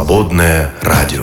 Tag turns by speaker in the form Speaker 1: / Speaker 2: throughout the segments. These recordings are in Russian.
Speaker 1: Свободное радио.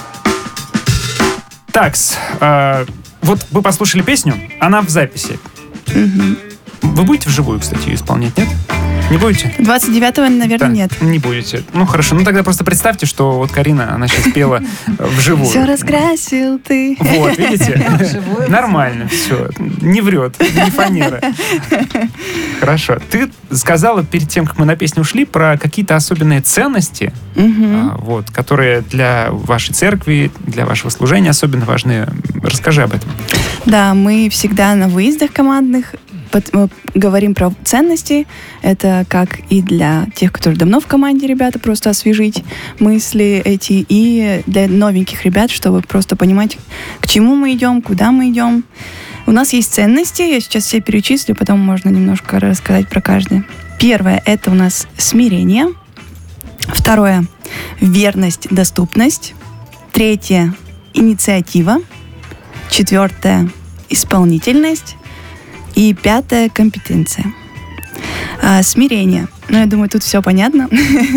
Speaker 2: Такс, вот вы послушали песню, она в записи.
Speaker 3: Мгм.
Speaker 2: Вы будете вживую, кстати, ее исполнять, нет? Не будете?
Speaker 3: 29-го, наверное, нет.
Speaker 2: Не будете. Ну, хорошо. Ну, тогда просто представьте, что вот Карина, она сейчас пела вживую.
Speaker 3: Все раскрасил ты.
Speaker 2: Вот, видите? Нормально все. Не врет, не фанера. Хорошо. Ты сказала перед тем, как мы на песню ушли, про какие-то особенные ценности, вот, которые для вашей церкви, для вашего служения особенно важны. Расскажи об этом.
Speaker 3: Да, мы всегда на выездах командных говорим про ценности. Это как и для тех, которые давно в команде, ребята, просто освежить мысли эти, и для новеньких ребят, чтобы просто понимать, к чему мы идем, куда мы идем. У нас есть ценности, я сейчас все перечислю, потом можно немножко рассказать про каждый. Первое — это у нас смирение. Второе — верность, доступность. Третье — инициатива. Четвертое — исполнительность. И пятое — компетенция. Смирение. Ну, я думаю, тут все понятно.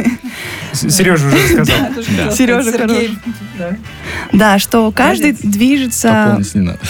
Speaker 2: Сережа уже сказал.
Speaker 3: Сережа хорош. Да, что каждый движется...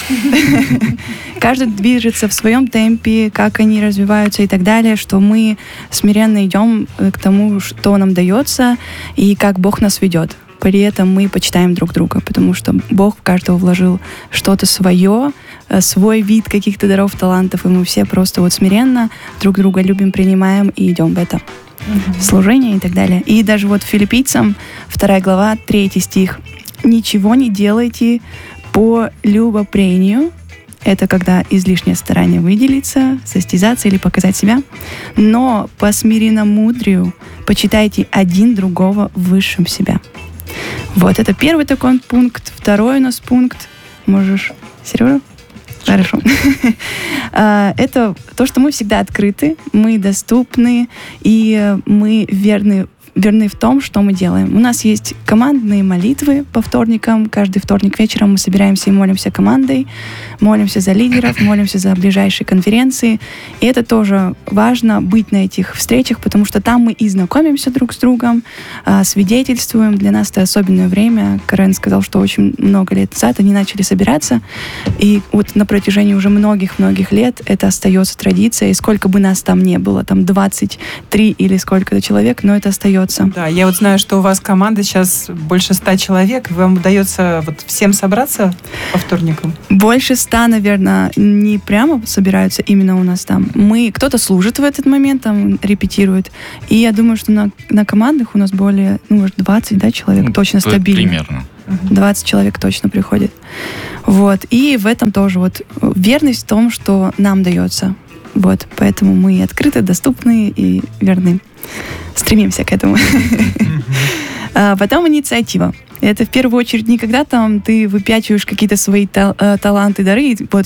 Speaker 3: Каждый движется в своем темпе, как они развиваются и так далее, что мы смиренно идем к тому, что нам дается, и как Бог нас ведет. При этом мы почитаем друг друга, потому что Бог в каждого вложил что-то свое, свой вид каких-то даров, талантов, и мы все просто вот смиренно друг друга любим, принимаем и идем в это служение и так далее. И даже вот Филиппийцам 2 глава, 3 стих. «Ничего не делайте по любопрению». Это когда излишнее старание выделиться, состязаться или показать себя. «Но по смиренномудрию почитайте один другого высшим себя». Вот, это первый такой пункт. Второй у нас пункт. Можешь, Сережа? Хорошо. Это то, что мы всегда открыты, мы доступны, и мы верны в том, что мы делаем. У нас есть командные молитвы по вторникам. Каждый вторник вечером мы собираемся и молимся командой, молимся за лидеров, молимся за ближайшие конференции. И это тоже важно, быть на этих встречах, потому что там мы и знакомимся друг с другом, свидетельствуем. Для нас это особенное время. Карен сказал, что очень много лет назад они начали собираться. И вот на протяжении уже многих-многих лет это остается традицией. Сколько бы нас там не было, там 23 или сколько-то человек, но это остается.
Speaker 4: Да, я вот знаю, что у вас команда сейчас больше 100 человек. Вам удается вот всем собраться по вторникам?
Speaker 3: Больше 100, наверное, не прямо собираются именно у нас там. Кто-то служит в этот момент, там репетирует. И я думаю, что на командах у нас более, может, 20, да, человек точно стабильно.
Speaker 5: Примерно.
Speaker 3: 20 человек точно приходит. Вот. И в этом тоже вот верность в том, что нам дается. Вот. Поэтому мы открыты, доступны и верны. Стремимся к этому. Потом инициатива. Это в первую очередь не когда там ты выпячиваешь какие-то свои таланты, дары, вот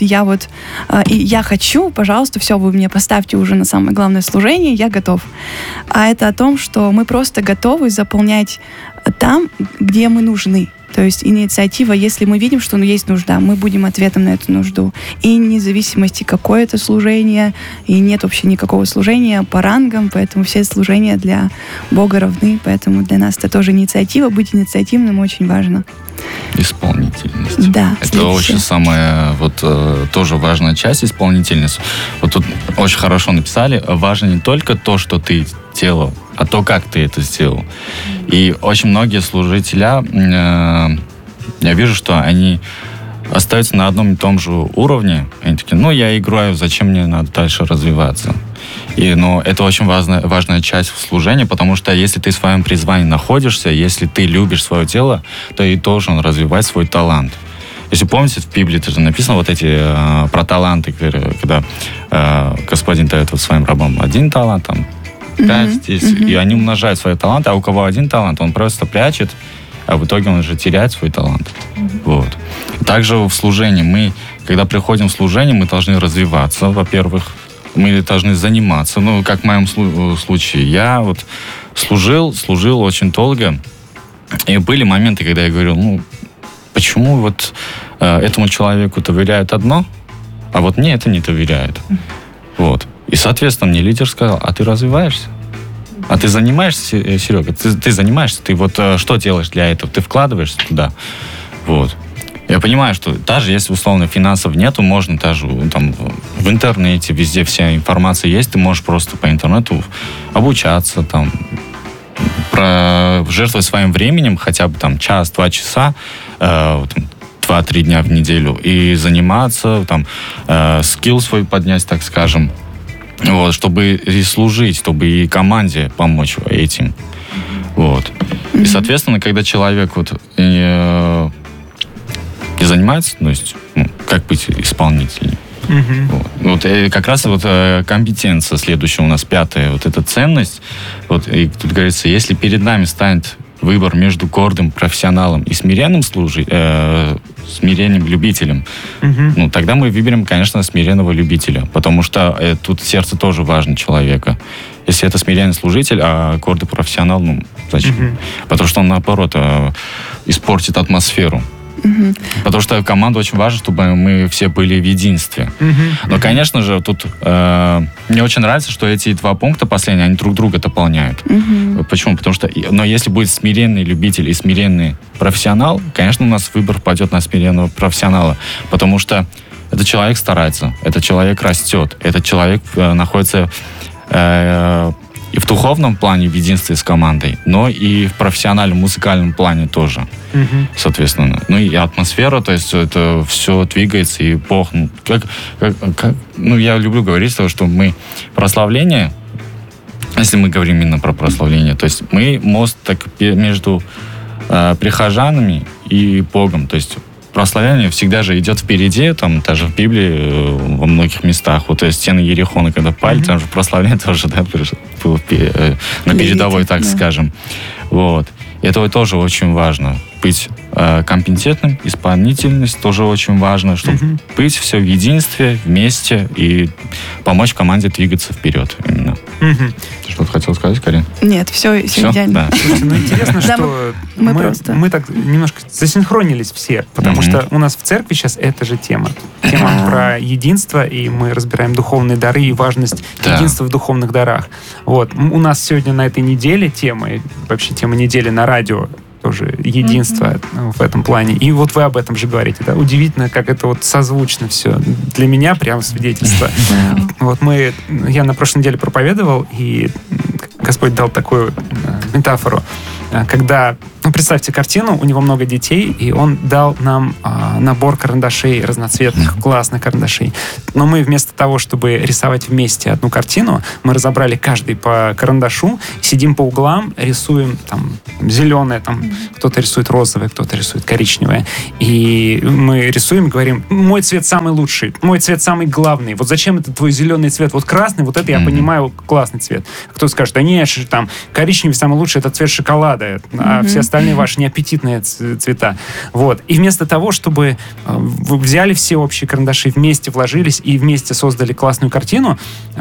Speaker 3: я хочу, пожалуйста, все, вы мне поставьте уже на самое главное служение, я готов. А это о том, что мы просто готовы заполнять там, где мы нужны. То есть инициатива, если мы видим, что есть нужда, мы будем ответом на эту нужду. И вне зависимости, какое это служение, и нет вообще никакого служения по рангам, поэтому все служения для Бога равны, поэтому для нас это тоже инициатива. Быть инициативным очень важно.
Speaker 5: Исполнительность.
Speaker 3: Да.
Speaker 5: Это очень самая тоже важная часть, исполнительность. Вот тут очень хорошо написали, важно не только то, что ты делал, а то, как ты это сделал. И очень многие служители, я вижу, что они остаются на одном и том же уровне. Они такие, я играю, зачем мне надо дальше развиваться? Но это очень важная часть в служении, потому что если ты в своем призвании находишься, если ты любишь свое тело, то и должен развивать свой талант. Если помните, в Библии тоже написано вот эти про таланты, когда Господин дает своим рабам 1 талант, 5, 10, и они умножают свои таланты, а у кого 1 талант, он просто прячет, а в итоге он уже теряет свой талант. Вот. Также в служении когда приходим в служение, мы должны развиваться, во-первых, мы должны заниматься. Как в моем случае, я служил очень долго, и были моменты, когда я говорил, почему этому человеку доверяют одно, а вот мне это не доверяют. Вот. И, соответственно, мне лидер сказал, а ты развиваешься? А ты занимаешься, Серега, ты занимаешься, ты вот что делаешь для этого? Ты вкладываешься туда. Вот. Я понимаю, что даже если, условно, финансов нету, можно даже там в интернете, везде вся информация есть, ты можешь просто по интернету обучаться, там, жертвовать своим временем хотя бы там час-два часа, 2-3 дня в неделю и заниматься, там, скилл свой поднять, так скажем, вот, чтобы и служить, чтобы и команде помочь этим. Вот. И, соответственно, когда человек вот не занимается, то есть, как быть исполнителем. Вот как раз вот компетенция следующая у нас, 5-я, вот эта ценность. Вот, и тут говорится, если перед нами станет выбор между гордым профессионалом и смиренным смиренным любителем, тогда мы выберем, конечно, смиренного любителя, потому что тут сердце тоже важно человека. Если это смиренный служитель, а гордый профессионал, зачем? Потому что он, наоборот, испортит атмосферу. Потому что команда очень важна, чтобы мы все были в единстве. Но, конечно же, тут мне очень нравится, что эти 2 пункта последние, они друг друга дополняют. Почему? Потому что, но если будет смиренный любитель и смиренный профессионал, конечно, у нас выбор пойдет на смиренного профессионала. Потому что этот человек старается, этот человек растет, этот человек находится и в духовном плане в единстве с командой, но и в профессиональном, музыкальном плане тоже, соответственно. Ну и атмосфера, то есть это все двигается, и Бог, я люблю говорить, что мы прославление, если мы говорим именно про прославление, то есть мы мост так между прихожанами и Богом, то есть прославление всегда же идет впереди, там даже в Библии во многих местах. Вот стены Ерихона, когда пали, там же прославление тоже, да, было на передовой, так скажем. Вот. И это тоже очень важно. Быть компетентным, исполнительность тоже очень важно, чтобы быть все в единстве, вместе и помочь команде двигаться вперед именно. Ты что-то хотел сказать, Карин?
Speaker 3: Нет, все идеально.
Speaker 2: Да. Слушайте, интересно, что мы так немножко засинхронились все, потому что у нас в церкви сейчас эта же тема. Тема про единство, и мы разбираем духовные дары и важность единства в духовных дарах. Вот. У нас сегодня на этой неделе тема, и вообще тема недели на радио, тоже единство в этом плане. И вот вы об этом же говорите, да? Удивительно, как это вот созвучно все. Для меня прям свидетельство. Вот я на прошлой неделе проповедовал, и Господь дал такую метафору, когда, представьте картину, у него много детей, и он дал нам набор карандашей разноцветных, классных карандашей. Но мы вместо того, чтобы рисовать вместе одну картину, мы разобрали каждый по карандашу, сидим по углам, рисуем там зеленое, там кто-то рисует розовое, кто-то рисует коричневое. И мы рисуем и говорим, мой цвет самый лучший, мой цвет самый главный. Вот зачем это твой зеленый цвет? Вот красный, вот это я понимаю, классный цвет. Кто скажет, да нет, там коричневый самый лучший, это цвет шоколада, а все остальные ваши неаппетитные цвета. Вот. И вместо того, чтобы вы взяли все общие карандаши, вместе вложились и вместе создали классную картину,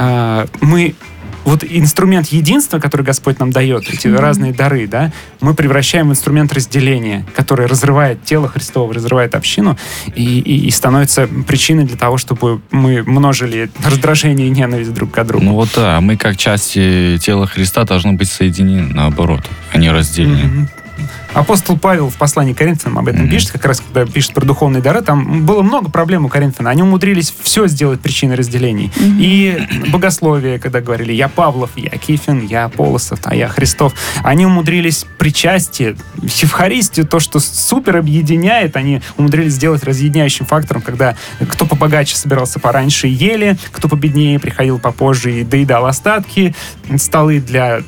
Speaker 2: мы вот инструмент единства, который Господь нам дает, эти разные дары, да, мы превращаем в инструмент разделения, который разрывает тело Христово, разрывает общину и становится причиной для того, чтобы мы множили раздражение и ненависть друг к другу.
Speaker 5: Ну вот да, мы как части тела Христа должны быть соединены, наоборот, а не разделены.
Speaker 2: Апостол Павел в послании к Коринфянам об этом пишет, как раз когда пишет про духовные дары, там было много проблем у коринфян. Они умудрились все сделать причиной разделений. И богословие, когда говорили, я Павлов, я Кифин, я Полосов, а я Христов. Они умудрились причастие, Евхаристию, то, что супер объединяет, они умудрились сделать разъединяющим фактором, когда кто побогаче собирался пораньше и ели, кто победнее приходил попозже и доедал остатки, столы для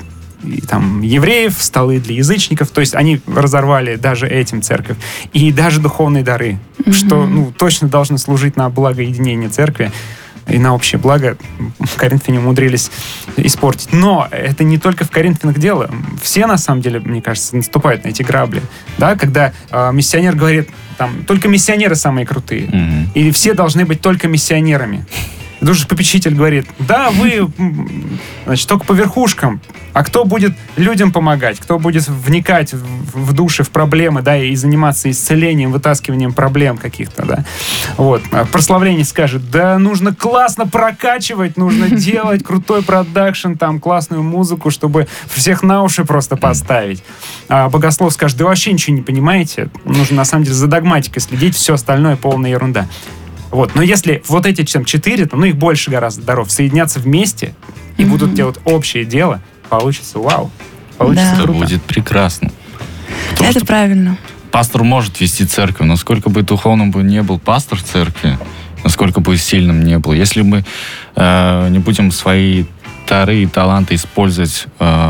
Speaker 2: евреев, столы для язычников. То есть они разорвали даже этим церковь. И даже духовные дары, что точно должны служить на благо единения церкви и на общее благо, коринфяне умудрились испортить. Но это не только в коринфянах дело. Все, на самом деле, мне кажется, наступают на эти грабли. Да? Когда миссионер говорит, только миссионеры самые крутые. И все должны быть только миссионерами. Душепопечитель говорит, да, вы, значит, только по верхушкам, а кто будет людям помогать, кто будет вникать в души, в проблемы, да, и заниматься исцелением, вытаскиванием проблем каких-то, да. Вот. А прославление скажет, да, нужно классно прокачивать, нужно делать крутой продакшн, там, классную музыку, чтобы всех на уши просто поставить. А богослов скажет, да вообще ничего не понимаете, нужно, на самом деле, за догматикой следить, все остальное полная ерунда. Вот. Но если вот эти 4, то, их больше гораздо даров, соединятся вместе и будут делать общее дело, получится вау. Получится
Speaker 5: Это
Speaker 2: круто.
Speaker 5: будет прекрасно. Потому
Speaker 3: Это
Speaker 5: что
Speaker 3: правильно.
Speaker 5: пастор может вести церковь, но сколько бы духовным бы не был пастор церкви, насколько бы сильным не был, если мы не будем свои дары и таланты использовать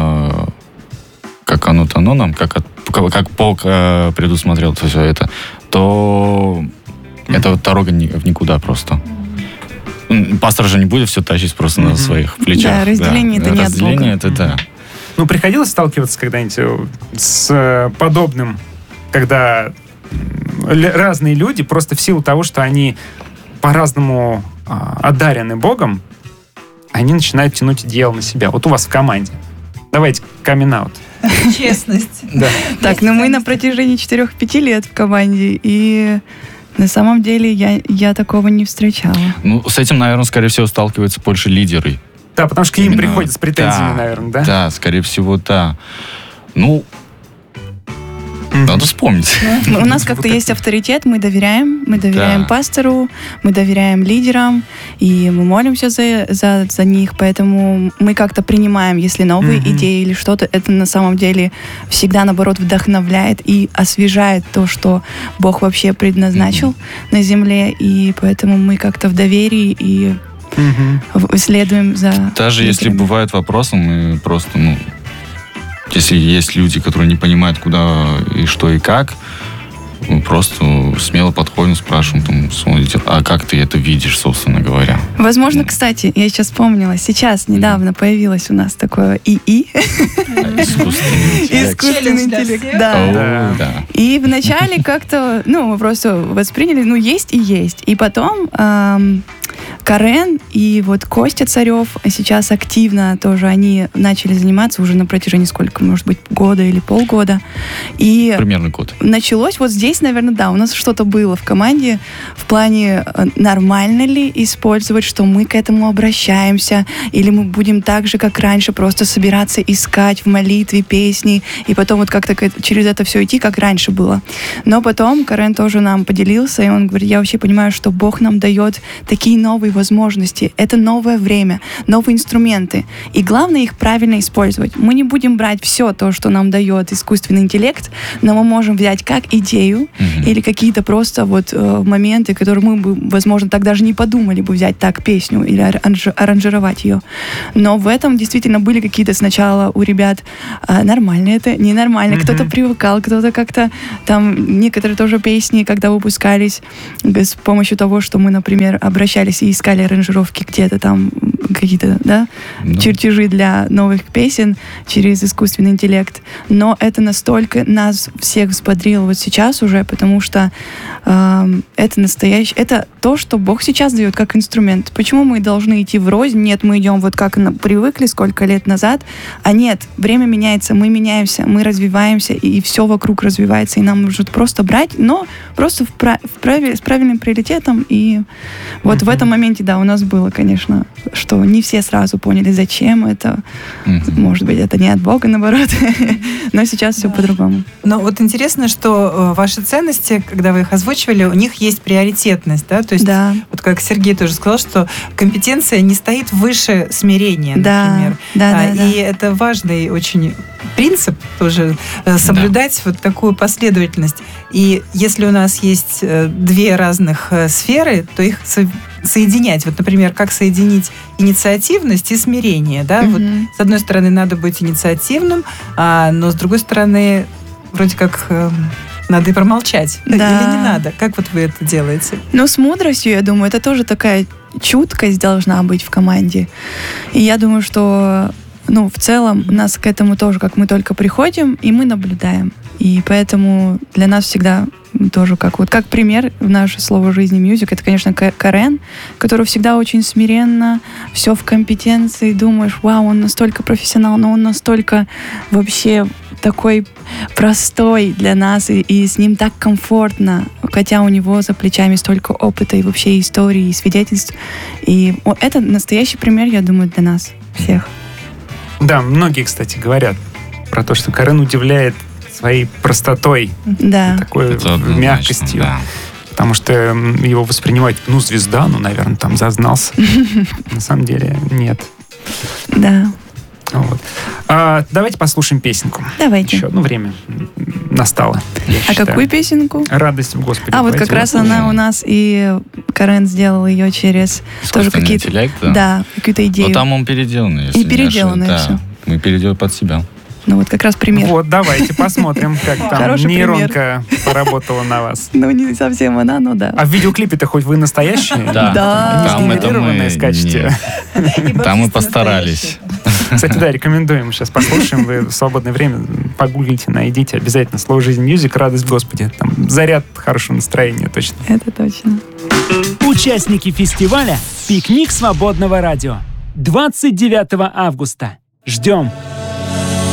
Speaker 5: как оно дано нам, как Бог предусмотрел все это, то это вот дорога в никуда просто. Пастор же не будет все тащить просто на своих плечах.
Speaker 3: Да, разделение это не от Бога.
Speaker 5: Разделение это да.
Speaker 2: Приходилось сталкиваться когда-нибудь с подобным, когда разные люди просто в силу того, что они по-разному одарены Богом, они начинают тянуть дело на себя. Вот у вас в команде. Давайте камин-аут.
Speaker 4: Честность.
Speaker 2: Да.
Speaker 3: Так, мы на протяжении 4-5 лет в команде, и на самом деле я такого не встречала.
Speaker 5: С этим, наверное, скорее всего, сталкиваются больше лидеры.
Speaker 2: Да, потому что к ним приходят с претензиями, наверное, да?
Speaker 5: Да, скорее всего, да. Надо вспомнить.
Speaker 3: У нас как-то есть авторитет, мы доверяем пастору, мы доверяем лидерам, и мы молимся за них, поэтому мы как-то принимаем, если новые идеи или что-то, это на самом деле всегда, наоборот, вдохновляет и освежает то, что Бог вообще предназначил на земле, и поэтому мы как-то в доверии и следуем за
Speaker 5: Даже
Speaker 3: лидерами.
Speaker 5: если бывают вопросы, мы просто, если есть люди, которые не понимают, куда и что и как, мы просто смело подходим, спрашиваем, а как ты это видишь, собственно говоря?
Speaker 3: Возможно, кстати, я сейчас вспомнила, сейчас недавно появилось у нас такое ИИ. Искусственный интеллект. Да. И вначале как-то, мы просто восприняли, есть и есть. И потом Карен и вот Костя Царев сейчас активно тоже, они начали заниматься уже на протяжении сколько, может быть, года или полгода. И
Speaker 5: примерно год.
Speaker 3: Началось вот здесь, наверное, у нас что-то было в команде в плане, нормально ли использовать, что мы к этому обращаемся, или мы будем так же, как раньше, просто собираться, искать в молитве песни, и потом вот как-то через это все идти, как раньше было. Но потом Карен тоже нам поделился, и он говорит, я вообще понимаю, что Бог нам дает такие новые возможности, это новое время, новые инструменты, и главное их правильно использовать. Мы не будем брать все то, что нам дает искусственный интеллект, но мы можем взять как идею или какие-то просто моменты, которые мы бы, возможно, так даже не подумали бы взять так песню или аранжировать ее. Но в этом действительно были какие-то сначала у ребят нормально это, ненормально. Кто-то привыкал, кто-то как-то там некоторые тоже песни, когда выпускались с помощью того, что мы, например, обращались и искали аранжировки где-то там, какие-то, чертежи для новых песен через искусственный интеллект. Но это настолько нас всех взбодрило вот сейчас уже, потому что это настоящее, это то, что Бог сейчас дает как инструмент. Почему мы должны идти врознь? Нет, мы идем вот как привыкли сколько лет назад, а нет, время меняется, мы меняемся, мы развиваемся, и все вокруг развивается, и нам нужно просто брать, но просто с правильным приоритетом, и вот в этом моменте, у нас было, конечно, что не все сразу поняли, зачем это, может быть, это не от Бога, наоборот, но сейчас все по-другому.
Speaker 4: Но вот интересно, что ваши ценности, когда вы их озвучивали, у них есть приоритетность, да? То есть, вот как Сергей тоже сказал, что компетенция не стоит выше смирения, например. И это важный очень принцип тоже, соблюдать вот такую последовательность. И если у нас есть две разных сферы, то их соединять. Вот, например, как соединить инициативность и смирение, да? Вот, с одной стороны, надо быть инициативным, но с другой стороны, вроде как надо и промолчать. Или не надо? Как вот вы это делаете?
Speaker 3: С мудростью, я думаю, это тоже такая чуткость должна быть в команде. И я думаю, что в целом, у нас к этому тоже, как мы только приходим, и мы наблюдаем. И поэтому для нас всегда тоже как пример в наше слово жизни мьюзик, это, конечно, Карен, который всегда очень смиренно, все в компетенции, думаешь, вау, он настолько профессионал, но он настолько вообще такой простой для нас, и с ним так комфортно, хотя у него за плечами столько опыта и вообще истории, и свидетельств. И это настоящий пример, я думаю, для нас всех.
Speaker 2: Да, многие, кстати, говорят про то, что Карен удивляет своей простотой, такой мягкостью. Да. Потому что его воспринимать, звезда, наверное, там зазнался. На самом деле нет.
Speaker 3: Да.
Speaker 2: Вот. Давайте послушаем песенку.
Speaker 3: Давайте.
Speaker 2: Еще, время настало.
Speaker 3: Какую песенку?
Speaker 2: «Радость в Господе».
Speaker 3: Вот как раз она у нас, и Карен сделал ее через тоже какие-то...
Speaker 5: интеллект,
Speaker 3: да, какую-то идею.
Speaker 5: Но там он переделанный.
Speaker 3: И переделанный все.
Speaker 5: Мы переделали под себя.
Speaker 3: Как раз пример.
Speaker 2: Вот, давайте посмотрим, как там
Speaker 3: Хороший
Speaker 2: нейронка поработала на вас.
Speaker 3: Не совсем она, но да.
Speaker 2: А в видеоклипе-то хоть вы настоящие?
Speaker 5: Да.
Speaker 2: Не сгенерированные скачете?
Speaker 5: Там мы постарались.
Speaker 2: Кстати, да, рекомендуем. Сейчас послушаем. Вы в свободное время погуглите, найдите обязательно слово «Жизнь мьюзик», «Радость в Господе». Там заряд хорошего настроения точно.
Speaker 3: Это точно.
Speaker 1: Участники фестиваля «Пикник свободного радио». 29 августа. Ждем!